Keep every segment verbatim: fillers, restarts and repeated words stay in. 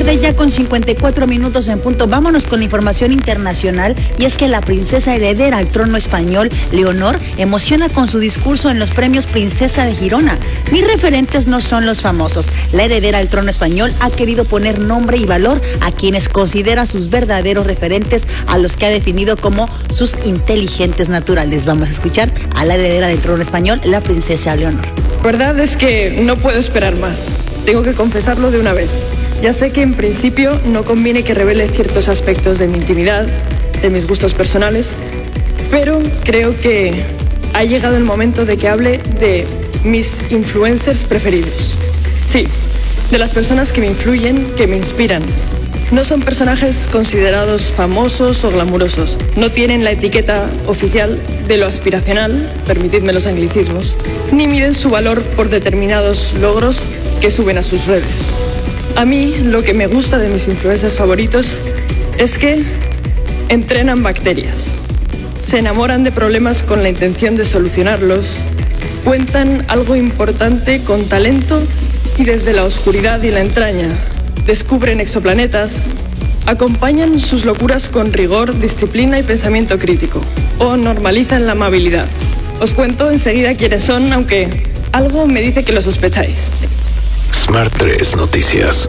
tarde ya con cincuenta y cuatro minutos en punto. Vámonos con la información internacional, y es que la princesa heredera al trono español, Leonor, emociona con su discurso en los premios Princesa de Girona. Mis referentes no son los famosos. La heredera al trono español ha querido poner nombre y valor a quienes considera sus verdaderos referentes, a los que ha definido como sus inteligentes naturales. Vamos a escuchar a la heredera del trono español, la princesa Leonor. La verdad es que no puedo esperar más. Tengo que confesarlo de una vez. Ya sé que en principio no conviene que revele ciertos aspectos de mi intimidad, de mis gustos personales, pero creo que ha llegado el momento de que hable de mis influencers preferidos. Sí, de las personas que me influyen, que me inspiran. No son personajes considerados famosos o glamurosos. No tienen la etiqueta oficial de lo aspiracional, permitidme los anglicismos, ni miden su valor por determinados logros que suben a sus redes. A mí lo que me gusta de mis influencers favoritos es que entrenan bacterias, se enamoran de problemas con la intención de solucionarlos, cuentan algo importante con talento y desde la oscuridad y la entraña, descubren exoplanetas, acompañan sus locuras con rigor, disciplina y pensamiento crítico, o normalizan la amabilidad. Os cuento enseguida quiénes son, aunque algo me dice que lo sospecháis. Smart tres Noticias.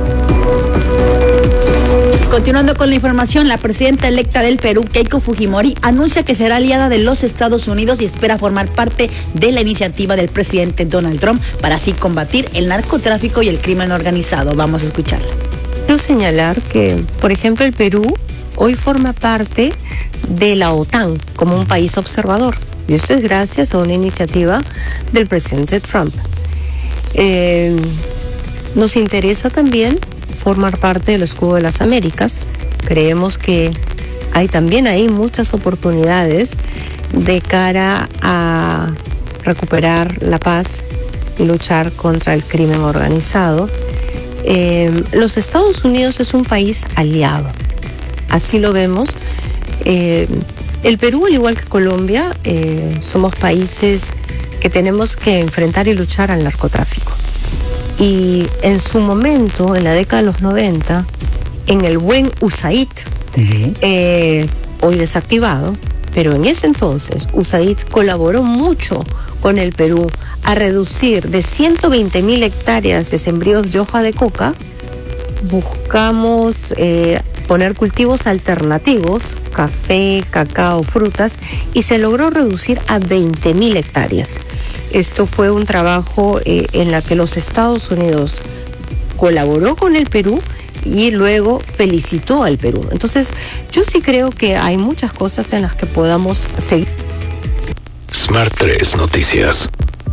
Continuando con la información, la presidenta electa del Perú, Keiko Fujimori, anuncia que será aliada de los Estados Unidos y espera formar parte de la iniciativa del presidente Donald Trump para así combatir el narcotráfico y el crimen organizado. Vamos a escucharla. Quiero señalar que, por ejemplo, el Perú hoy forma parte de la OTAN como un país observador. Y esto es gracias a una iniciativa del presidente Trump. Eh, nos interesa también formar parte del escudo de las Américas. Creemos que hay también ahí muchas oportunidades de cara a recuperar la paz y luchar contra el crimen organizado. Eh, los Estados Unidos es un país aliado, así lo vemos. Eh, el Perú, al igual que Colombia, eh, somos países que tenemos que enfrentar y luchar al narcotráfico. Y en su momento, en la década de los noventa, en el buen U S A I D, uh-huh. eh, hoy desactivado, pero en ese entonces U S A I D colaboró mucho con el Perú a reducir de ciento veinte mil hectáreas de sembríos de hoja de coca. Buscamos eh, poner cultivos alternativos, café, cacao, frutas, y se logró reducir a veinte mil hectáreas. Esto fue un trabajo eh, en la que los Estados Unidos colaboró con el Perú y luego felicitó al Perú. Entonces, yo sí creo que hay muchas cosas en las que podamos seguir. Smart tres Noticias.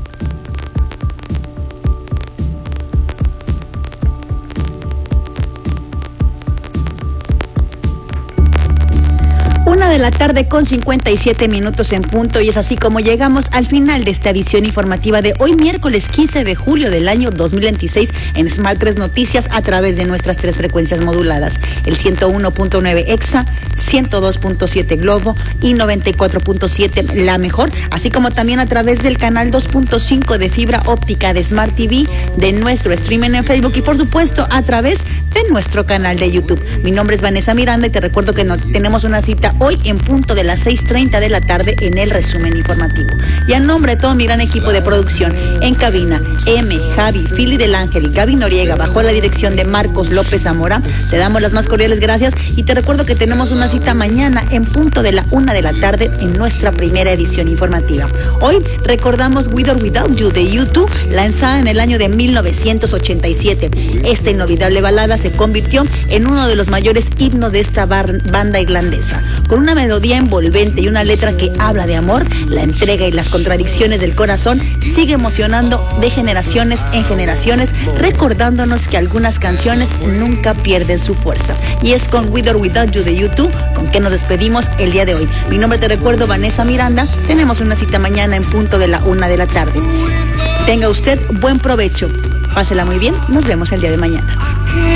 Una de la tarde con cincuenta y siete minutos en punto, y es así como llegamos al final de esta edición informativa de hoy, miércoles quince de julio del año dos mil veintiséis, en Smart tres Noticias, a través de nuestras tres frecuencias moduladas, el ciento uno punto nueve Exa, ciento dos punto siete Globo y noventa y cuatro punto siete La Mejor, así como también a través del canal dos punto cinco de fibra óptica de Smart T V, de nuestro streaming en Facebook y por supuesto a través de nuestro canal de YouTube. Mi nombre es Vanessa Miranda y te recuerdo que no, tenemos una cita hoy en punto de las seis treinta de la tarde en el resumen informativo. Y a nombre de todo mi gran equipo de producción, en cabina, M, Javi, Fili del Ángel y Gaby Noriega, bajo la dirección de Marcos López Zamora, te damos las más cordiales gracias y te recuerdo que tenemos una cita mañana en punto de la una de la tarde en nuestra primera edición informativa. Hoy recordamos With or Without You de U dos, lanzada en el año de mil novecientos ochenta y siete. Esta inolvidable balada se convirtió en uno de los mayores himnos de esta bar- banda irlandesa. Con una melodía envolvente y una letra que habla de amor, la entrega y las contradicciones del corazón sigue emocionando de generaciones en generaciones, recordándonos que algunas canciones nunca pierden su fuerza. Y es con With or Without You de U dos con que nos despedimos el día de hoy. Mi nombre, te recuerdo, Vanessa Miranda. Tenemos una cita mañana en punto de la una de la tarde. Tenga usted buen provecho. Pásela muy bien. Nos vemos el día de mañana.